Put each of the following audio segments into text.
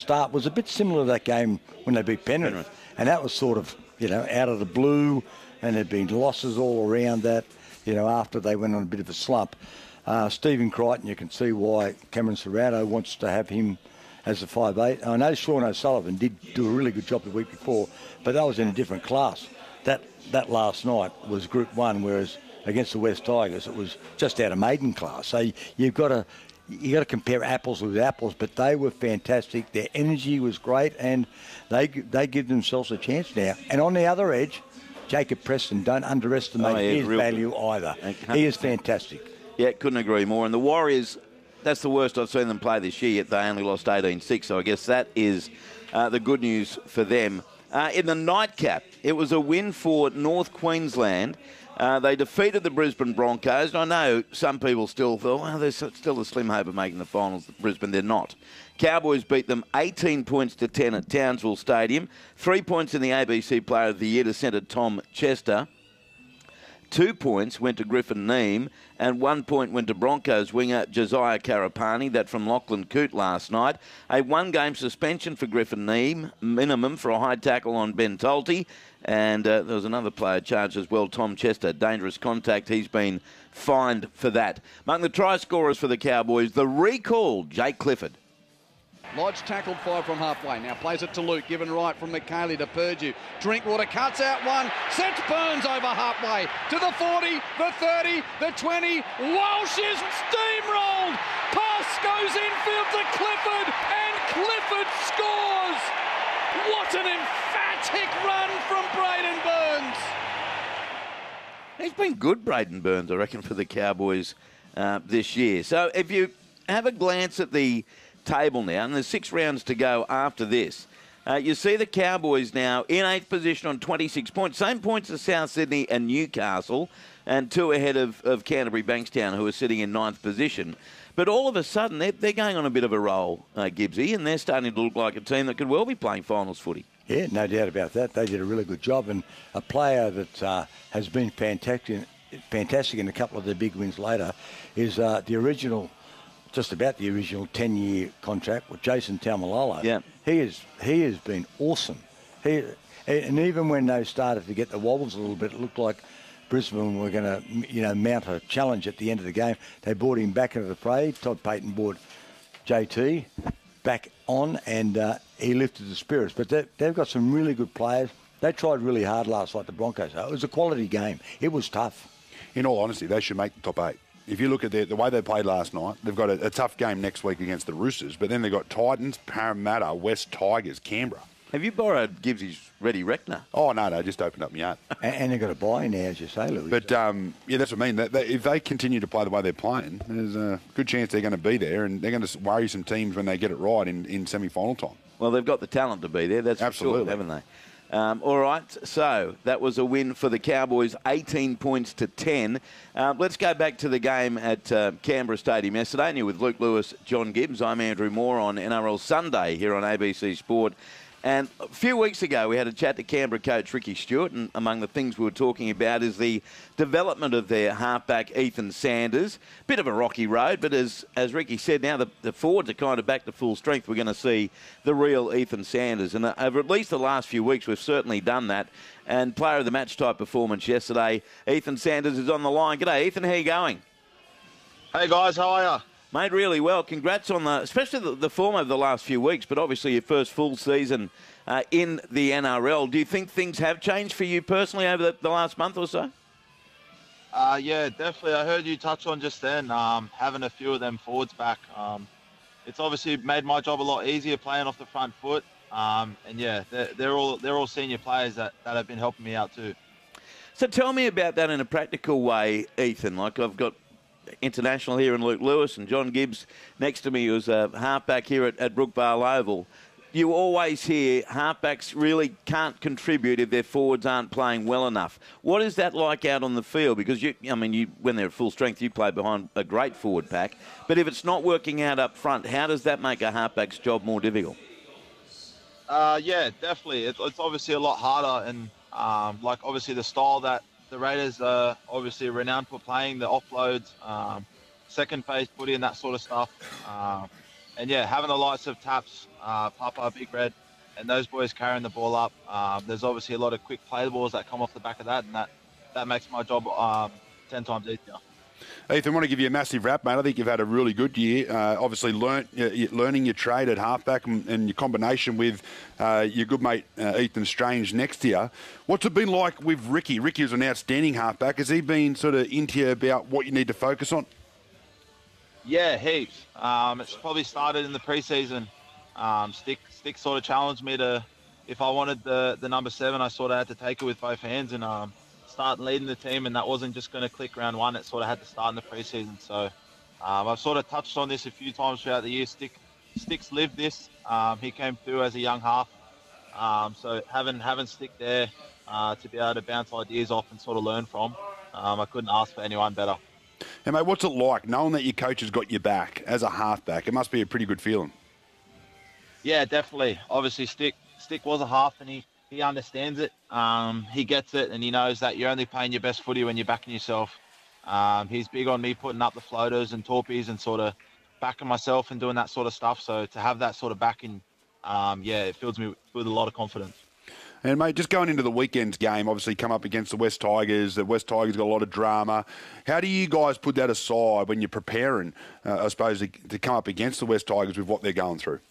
start was a bit similar to that game when they beat Penrith. And that was sort of, out of the blue, and there'd been losses all around that, after they went on a bit of a slump. Stephen Crichton, you can see why Cameron Serrato wants to have him as a 5'8". I know Sean O'Sullivan did do a really good job the week before, but that was in a different class. That last night was Group 1, whereas against the West Tigers it was just out of maiden class. So you've got to compare apples with apples, but they were fantastic. Their energy was great, and they give themselves a chance now. And on the other edge, Jacob Preston, don't underestimate his value either. He is fantastic. Yeah, couldn't agree more. And the Warriors, that's the worst I've seen them play this year, yet they only lost 18-6, so I guess that is the good news for them. In the nightcap, it was a win for North Queensland. They defeated the Brisbane Broncos. And I know some people still thought, well, there's still a slim hope of making the finals at Brisbane. They're not. Cowboys beat them 18 points to 10 at Townsville Stadium. 3 points in the ABC Player of the Year to centre Tom Chester. 2 points went to Griffin Neame, and 1 point went to Broncos winger Josiah Karapani, that from Lachlan Coote last night. A one-game suspension for Griffin Neame, minimum for a high tackle on Ben Tolte, and there was another player charged as well, Tom Chester, dangerous contact. He's been fined for that. Among the try scorers for the Cowboys, the recalled Jake Clifford. Lodge tackled 5 from halfway. Now plays it to Luke, given right from McKaylee to Purdue. Drinkwater cuts out one, sets Burns over halfway to the 40, the 30, the 20. Walsh is steamrolled. Pass goes infield to Clifford, and Clifford scores. What an emphatic run from Braden Burns. He's been good, Braden Burns, I reckon, for the Cowboys this year. So if you have a glance at the table now, and there's 6 rounds to go after this. You see the Cowboys now in 8th position on 26 points. Same points as South Sydney and Newcastle, and 2 ahead of Canterbury Bankstown, who are sitting in 9th position. But all of a sudden, they're going on a bit of a roll, Gibbsy, and they're starting to look like a team that could well be playing finals footy. Yeah, no doubt about that. They did a really good job, and a player that has been fantastic in a couple of the big wins later is the original... just about the original 10-year contract with Jason Taumalolo. Yeah. He has been awesome. And even when they started to get the wobbles a little bit, it looked like Brisbane were going to, mount a challenge at the end of the game. They brought him back into the fray. Todd Payton brought JT back on, and he lifted the spirits. But they've got some really good players. They tried really hard last night, the Broncos. It was a quality game. It was tough. In all honesty, they should make the top 8. If you look at the way they played last night, they've got a tough game next week against the Roosters, but then they've got Titans, Parramatta, West Tigers, Canberra. Have you borrowed Gibbsy's Ready Reckner? Oh, no, just opened up my yard. and they've got a buy now, as you say, Louis. But, that's what I mean. If they continue to play the way they're playing, there's a good chance they're going to be there, and they're going to worry some teams when they get it right in semi-final time. Well, they've got the talent to be there, that's absolutely for sure, haven't they? All right, so that was a win for the Cowboys, 18 points to 10. Let's go back to the game at Canberra Stadium yesterday. And you're with Luke Lewis, John Gibbs. I'm Andrew Moore on NRL Sunday here on ABC Sport. And a few weeks ago, we had a chat to Canberra coach Ricky Stewart, and among the things we were talking about is the development of their halfback, Ethan Sanders. Bit of a rocky road, but as Ricky said, now the forwards are kind of back to full strength. We're going to see the real Ethan Sanders. And over at least the last few weeks, we've certainly done that. And player of the match type performance yesterday, Ethan Sanders is on the line. G'day, Ethan. How are you going? Hey, guys. How are you? Made really well. Congrats on especially the form over the last few weeks, but obviously your first full season in the NRL. Do you think things have changed for you personally over the last month or so? Yeah, definitely. I heard you touch on just then having a few of them forwards back. It's obviously made my job a lot easier playing off the front foot. And yeah, they're all senior players that have been helping me out too. So tell me about that in a practical way, Ethan. Like I've got international here in Luke Lewis, and John Gibbs next to me, who's a halfback here at Brookvale Oval. You always hear halfbacks really can't contribute if their forwards aren't playing well enough. What is that like out on the field? Because when they're at full strength, you play behind a great forward pack. But if it's not working out up front, how does that make a halfback's job more difficult? Yeah, definitely. It's obviously a lot harder, and obviously the style that the Raiders are obviously renowned for playing, the offloads, second phase footy and that sort of stuff. yeah, having the likes of Taps, Papa, Big Red, and those boys carrying the ball up. There's obviously a lot of quick play balls that come off the back of that, and that makes my job 10 times easier. Ethan, I want to give you a massive wrap, mate. I think you've had a really good year. Obviously, learning your trade at halfback and your combination with your good mate Ethan Strange next to you. What's it been like with Ricky? Ricky is an outstanding halfback. Has he been sort of into you about what you need to focus on? Yeah, heaps. It's probably started in the preseason. Stick sort of challenged me to, if I wanted the number 7, I sort of had to take it with both hands and start leading the team, and that wasn't just going to click round 1. It sort of had to start in the preseason. So I've sort of touched on this a few times throughout the year. Stick's lived this. He came through as a young half. So having Stick there to be able to bounce ideas off and sort of learn from, I couldn't ask for anyone better. Hey, mate, what's it like knowing that your coach has got your back as a halfback? It must be a pretty good feeling. Yeah, definitely. Obviously, Stick was a half, and he understands it. He gets it, and he knows that you're only playing your best footy when you're backing yourself. He's big on me putting up the floaters and torpies and sort of backing myself and doing that sort of stuff. So to have that sort of backing, it fills me with a lot of confidence. And, mate, just going into the weekend's game, obviously come up against the West Tigers. The West Tigers got a lot of drama. How do you guys put that aside when you're preparing, I suppose, to come up against the West Tigers with what they're going through?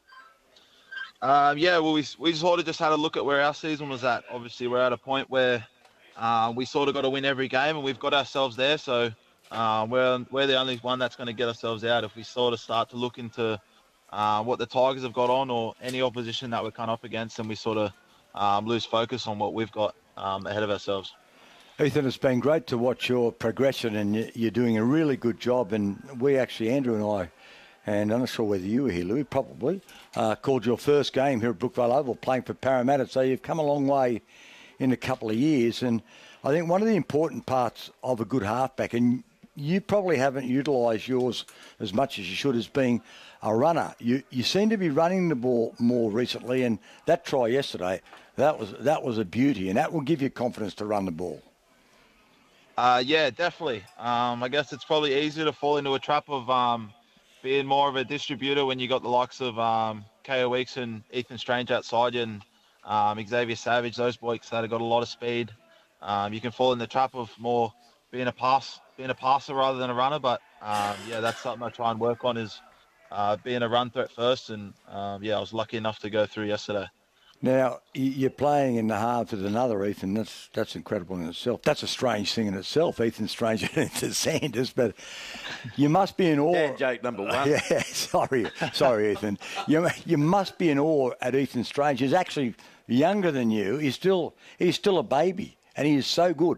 We sort of just had a look at where our season was at. Obviously, we're at a point where we sort of got to win every game, and we've got ourselves there. So we're the only one that's going to get ourselves out if we sort of start to look into what the Tigers have got on or any opposition that we're coming up against, and we sort of lose focus on what we've got ahead of ourselves. Ethan, it's been great to watch your progression, and you're doing a really good job. And we actually, Andrew and I, and I'm not sure whether you were here, Louis, probably, called your first game here at Brookvale Oval playing for Parramatta. So you've come a long way in a couple of years. And I think one of the important parts of a good halfback, and you probably haven't utilised yours as much as you should, as being a runner. You seem to be running the ball more recently, and that try yesterday, that was a beauty, and that will give you confidence to run the ball. Yeah, definitely. I guess it's probably easier to fall into a trap of being more of a distributor when you got the likes of KO Weeks and Ethan Strange outside you, and Xavier Savage, those boys that have got a lot of speed. You can fall in the trap of more being a passer rather than a runner. But that's something I try and work on, is being a run threat first. And I was lucky enough to go through yesterday. Now, you're playing in the halves with another Ethan. That's incredible in itself. That's a strange thing in itself, Ethan Strange into Sanders. But you must be in awe. Dad joke number 1. Yeah, sorry, Ethan. You must be in awe at Ethan Strange. He's actually younger than you. He's still a baby, and he is so good.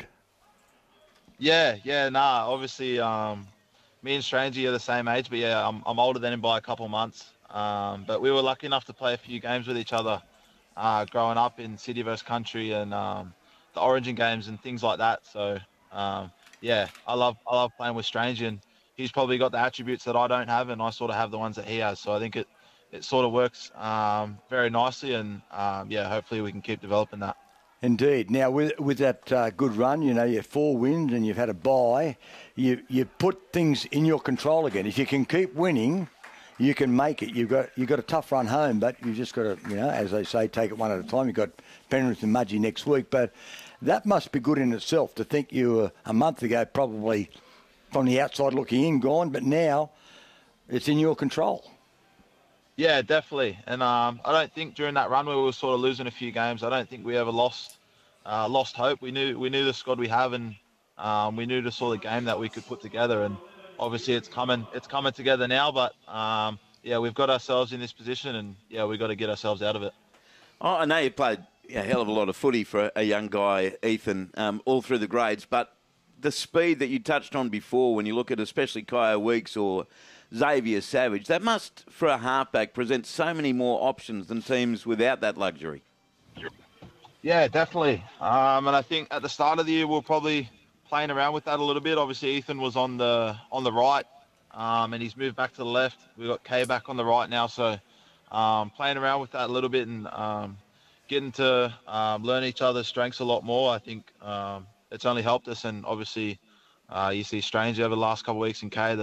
Obviously, me and Strangey are the same age, but I'm older than him by a couple of months. But we were lucky enough to play a few games with each other. Growing up in city versus country and the Origin games and things like that. So, I love playing with Strange, and he's probably got the attributes that I don't have, and I sort of have the ones that he has. So I think it sort of works very nicely, and hopefully we can keep developing that. Indeed. Now, with that good run, you had 4 wins and you've had a bye, you put things in your control again. If you can keep winning, you can make it. You've got a tough run home, but you've just got to, as they say, take it one at a time. You've got Penrith and Mudgee next week, but that must be good in itself to think you were a month ago probably from the outside looking in gone, but now it's in your control. Yeah, definitely. And I don't think during that run where we were sort of losing a few games, I don't think we ever lost hope. We knew the squad we have, and we knew the sort of game that we could put together. And obviously it's coming together now, but we've got ourselves in this position, and we've got to get ourselves out of it. Oh, I know you played a hell of a lot of footy for a young guy, Ethan, all through the grades, but the speed that you touched on before, when you look at especially Kyo Weeks or Xavier Savage, that must, for a halfback, present so many more options than teams without that luxury. Yeah, definitely. And I think at the start of the year, we're probably playing around with that a little bit. Obviously, Ethan was on the right, and he's moved back to the left. We've got Kay back on the right now, so playing around with that a little bit and getting to learn each other's strengths a lot more. I think it's only helped us, and obviously you see Strange over the last couple of weeks and Kay,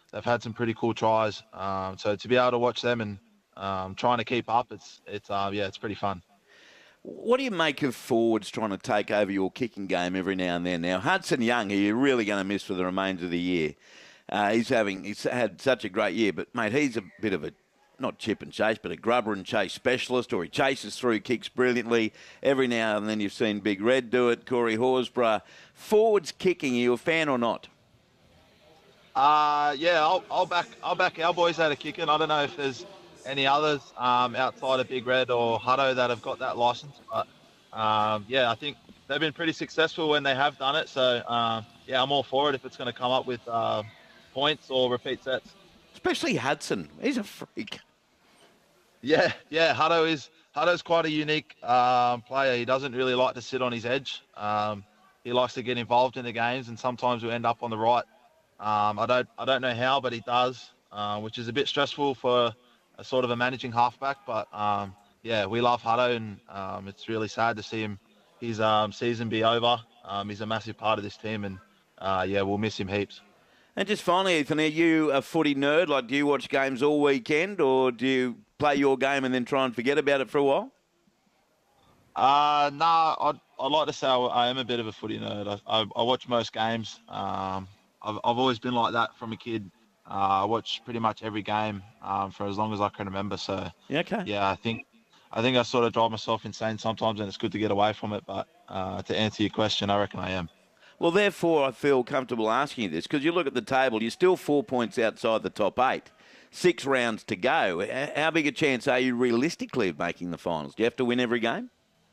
they've had some pretty cool tries. So to be able to watch them and trying to keep up, it's pretty fun. What do you make of forwards trying to take over your kicking game every now and then? Now, Hudson Young, who you're really going to miss for the remainder of the year, he's had such a great year, but, mate, he's a bit of a, not chip and chase, but a grubber and chase specialist, or he chases through kicks brilliantly. Every now and then you've seen Big Red do it, Corey Horsburgh. Forwards kicking, are you a fan or not? I'll back our boys out of kicking. I don't know if there's any others outside of Big Red or Hutto that have got that license, but I think they've been pretty successful when they have done it. So I'm all for it if it's going to come up with points or repeat sets. Especially Hudson, he's a freak. Yeah, Hutto's quite a unique player. He doesn't really like to sit on his edge. He likes to get involved in the games, and sometimes we end up on the right. I don't know how, but he does, which is a bit stressful for a sort of a managing halfback. But we love Hutto, and it's really sad to see his season be over. He's a massive part of this team, and we'll miss him heaps. And just finally, Ethan, are you a footy nerd? Like, do you watch games all weekend, or do you play your game and then try and forget about it for a while? I'd like to say I am a bit of a footy nerd. I watch most games. I've always been like that from a kid. I watch pretty much every game for as long as I can remember. So okay. Yeah, I think I sort of drive myself insane sometimes, and it's good to get away from it. But to answer your question, I reckon I am. Well, therefore, I feel comfortable asking you this, because you look at the table, you're still 4 points outside the top 8. 6 rounds to go. How big a chance are you realistically of making the finals? Do you have to win every game?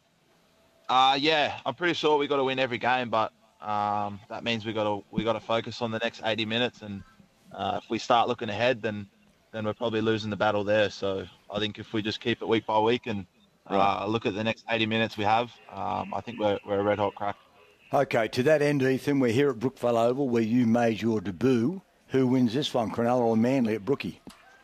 I'm pretty sure we got to win every game, but that means we got to focus on the next 80 minutes, and if we start looking ahead, then we're probably losing the battle there. So I think if we just keep it week by week and look at the next 80 minutes we have, I think we're a red hot crack. Okay, to that end, Ethan, we're here at Brookvale Oval where you made your debut. Who wins this one, Cronulla or Manly at Brookie?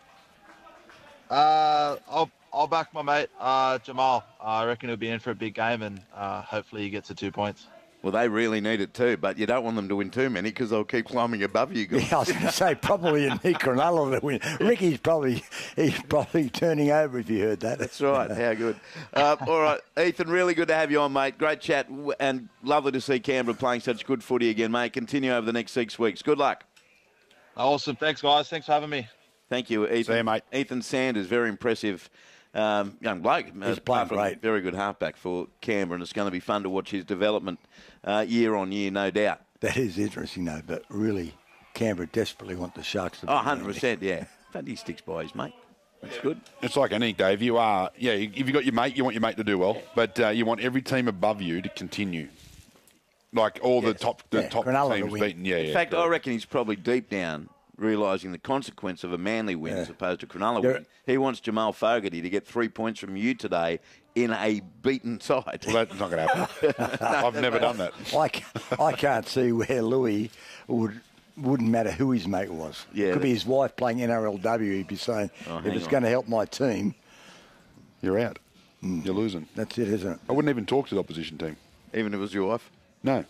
I'll back my mate Jamal. I reckon he'll be in for a big game, and hopefully he gets the 2 points. Well, they really need it too, but you don't want them to win too many because they'll keep climbing above you guys. Yeah, I was going to say probably you need Cronulla to win. Ricky's probably turning over if you heard that. That's right. How good. All right, Ethan, really good to have you on, mate. Great chat, and lovely to see Canberra playing such good footy again, mate. Continue over the next 6 weeks. Good luck. Awesome. Thanks, guys. Thanks for having me. Thank you, Ethan. See you, mate. Ethan Sanders, very impressive young bloke. He's playing great. Very good halfback for Canberra, and it's going to be fun to watch his development year on year, no doubt. That is interesting, though, but really, Canberra desperately want the Sharks to be 100%, yeah. But he sticks by his mate. That's good. It's like anything, Dave. You are, if you've got your mate, you want your mate to do well, but you want every team above you to continue. Like all the top teams beaten. In fact, I reckon he's probably deep down realising the consequence of a Manly win as opposed to Cronulla win. He wants Jamal Fogarty to get 3 points from you today in a beaten side. Well, that's not going to happen. I've never done that. I can't see where Louis wouldn't matter who his mate was. Yeah, could be his wife playing NRLW. He'd be saying, if it's going to help my team, you're out. You're losing. That's it, isn't it? I wouldn't even talk to the opposition team. Even if it was your wife? No.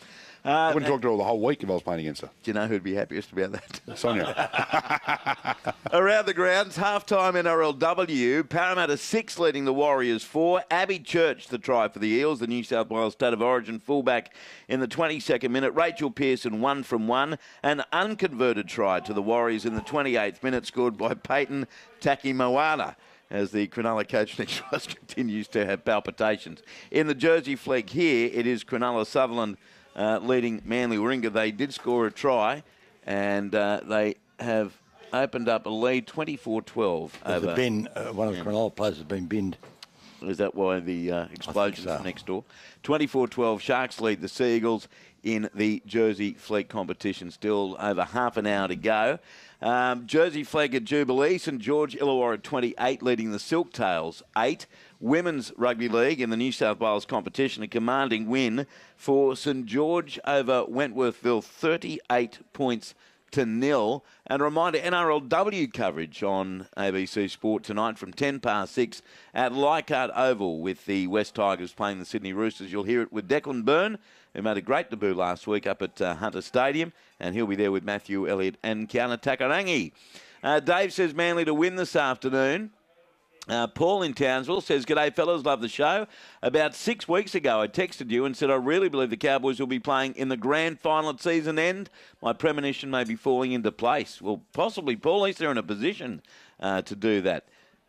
I wouldn't talk to her all the whole week if I was playing against her. Do you know who'd be happiest about that? Sonia. Around the grounds, half-time NRLW. Parramatta 6 leading the Warriors 4. Abby Church, the try for the Eels, the New South Wales State of Origin fullback in the 22nd minute. Rachel Pearson 1 from 1. An unconverted try to the Warriors in the 28th minute, scored by Peyton Takimoana, as the Cronulla coach Nick Schwartz continues to have palpitations. In the Jersey flag here, it is Cronulla Sutherland leading Manly Warringah. They did score a try, and they have opened up a lead 24-12. One of the Cronulla players has been binned. Is that why the explosions next door? 24-12, Sharks lead the Seagulls in the Jersey flag competition. Still over half an hour to go. Jersey flag at Jubilee, St George Illawarra 28 leading the Silktails 8. Women's Rugby League in the New South Wales competition, a commanding win for St George over Wentworthville, 38 points 0. And a reminder, NRLW coverage on ABC Sport tonight from 10 past 6 at Leichhardt Oval with the West Tigers playing the Sydney Roosters. You'll hear it with Declan Byrne, who made a great debut last week up at Hunter Stadium, and he'll be there with Matthew Elliott and Kiana Takarangi. Dave says Manly to win this afternoon. Paul in Townsville says, "G'day fellas, love the show. About 6 weeks ago I texted you and said I really believe the Cowboys will be playing in the grand final at season end. My premonition may be falling into place." Well, possibly, Paul, at least they're in a position to do that.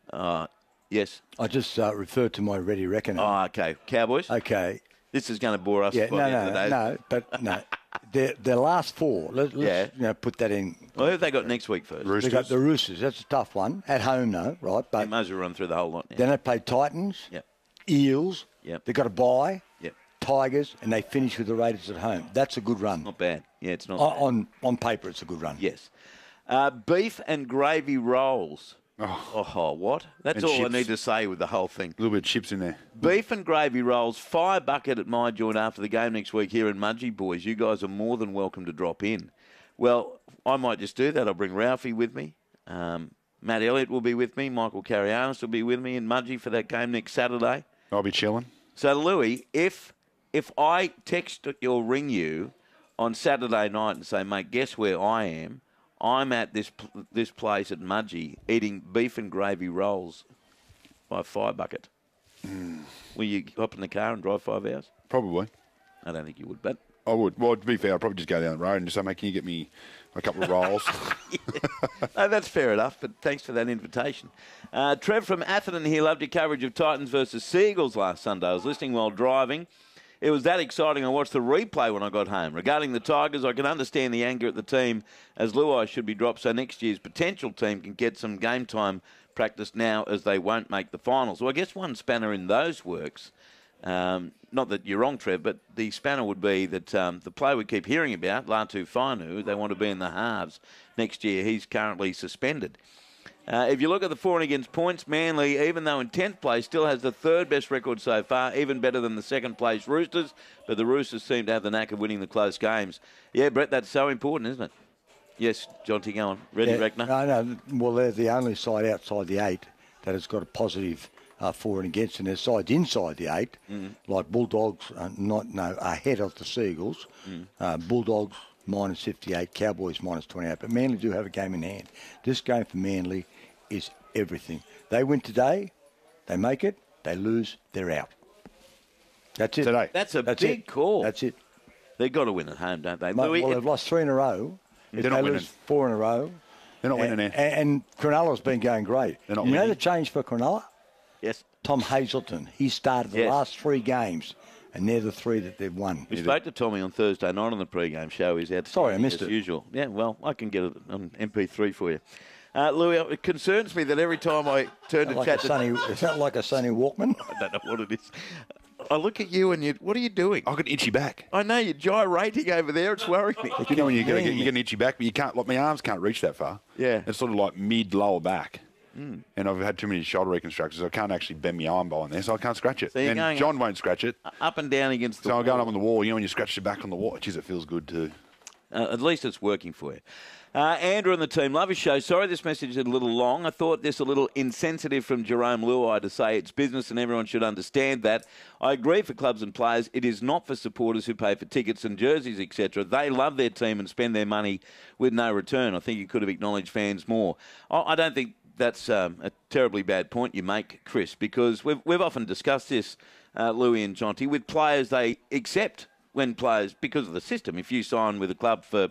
Yes? I just referred to my ready reckoning. Oh, okay. Cowboys? Okay. This is going to bore us. Yeah, by the end of the day. no. Their last four, let's put that in. Well, who have they got next week first? They got the Roosters. That's a tough one. At home, though, right? But They might as well run through the whole lot now. then they play Titans, Yep. Eels. Yep. They've got a bye, Yep. Tigers, and they finish with the Raiders at home. That's a good run. Not bad. Yeah, it's not bad. On paper, it's a good run. Yes. Beef and gravy rolls. Oh, what? That's And all chips. I need to say with the whole thing. A little bit of chips in there. Beef and gravy rolls, $5 at my joint after the game next week here in Mudgee, boys. You guys are more than welcome to drop in. Well, I might just do that. I'll bring Ralphie with me. Matt Elliott will be with me. Michael Carianis will be with me in Mudgee for that game next Saturday. I'll be chilling. So, Louis, if I text or ring you on Saturday night and say, mate, guess where I am? I'm at this place at Mudgee eating beef and gravy rolls by $5. Will you hop in the car and drive 5 hours? Probably. I don't think you would, but I would. Well, to be fair, I'd probably just go down the road and just say, mate, can you get me a couple of rolls? no, that's fair enough, but thanks for that invitation. Trev from Atherton here, loved your coverage of Titans versus Seagulls last Sunday. I was listening while driving. It was that exciting. I watched the replay when I got home. Regarding the Tigers, I can understand the anger at the team as Luai should be dropped so next year's potential team can get some game time practice now as they won't make the finals. Well, I guess one spanner in those works, not that you're wrong, Trev, but the spanner would be that the player we keep hearing about, Latu Fainu, they want to be in the halves next year. He's currently suspended. If you look at the for and against points, Manly, even though in 10th place, still has the third best record so far, even better than the second place Roosters, but the Roosters seem to have the knack of winning the close games. Yeah, Brett, that's so important, isn't it? Yes, Jonty, go on. Ready, Reckner? No. Well, they're the only side outside the 8 that has got a positive for and against, and there's sides inside the 8, like Bulldogs, ahead of the Seagulls. Bulldogs minus 58, Cowboys minus 28, but Manly do have a game in hand. This game for Manly is everything. They win today, they make it. They lose, they're out. That's it. Today. That's a big call. That's it. They've got to win at home, don't they? Well, Louis, they've lost 3 in a row. If They're they not lose winning. 4 in a row. They're not winning there. And Cronulla's been going great. They're not you know winning. the change for Cronulla? yes. Tom Hazelton. He started the Yes. last 3 games, and they're the 3 that they've won. We spoke to Tommy on Thursday night on the pre-game show. He's out. Sorry, I missed as it. usual. Yeah, well, I can get it on MP3 for you. Louis, it concerns me that every time I turn to chat Is that like a Sony Walkman? I don't know what it is. I look at you and what are you doing? I've got an itchy back. I know you're gyrating over there. It's worrying me. You know when you get an itchy back, but you can't. Like my arms can't reach that far. Yeah. It's sort of like mid-lower back. And I've had too many shoulder reconstructions. I can't actually bend my arm behind there, so I can't scratch it. So you're and going John won't scratch it. Up and down against the So I'm going wall. up on the wall. You know when you scratch your back on the wall? Geez, it feels good too. At least it's working for you. Andrew and the team, love your show. Sorry this message is a little long. I thought this a little insensitive from Jerome Luai to say it's business and everyone should understand that. I agree for clubs and players. It is not for supporters who pay for tickets and jerseys, etc. They love their team and spend their money with no return. I think you could have acknowledged fans more. I don't think that's a terribly bad point you make, Chris, because we've often discussed this, Louis and Jonty, with players they accept when players, because of the system, if you sign with a club for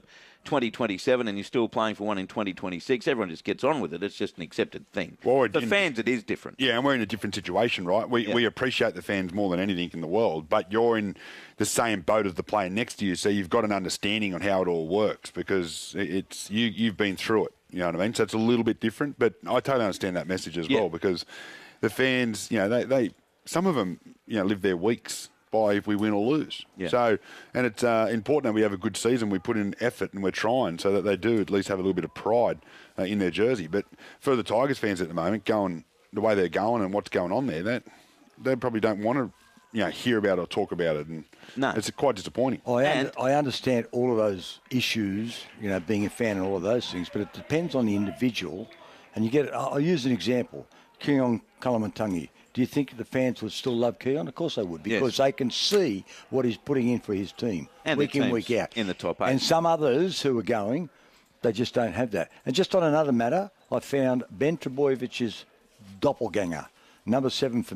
2027 and you're still playing for one in 2026, everyone just gets on with it. It's just an accepted thing. Well, for fans, it is different. Yeah, and we're in a different situation, right? We appreciate the fans more than anything in the world, but you're in the same boat as the player next to you, so you've got an understanding on how it all works because it's you've been through it. You know what I mean? So it's a little bit different, but I totally understand that message as well because the fans, you know, they some of them, you know, live their weeks by if we win or lose. Yeah. So, and it's important that we have a good season. We put in effort and we're trying so that they do at least have a little bit of pride in their jersey. But for the Tigers fans at the moment, going the way they're going and what's going on there, that they probably don't want to hear about it or talk about it, and No. it's quite disappointing. I understand all of those issues, being a fan and all of those things, but it depends on the individual. And you get, I'll use an example, Keon Kalamantangi. Do you think the fans would still love Keon? Of course they would, because they can see what he's putting in for his team And week in, week out. In the top 8. And some others who are going, they just don't have that. And just on another matter, I found Ben Trebojevic's doppelganger, number 7 for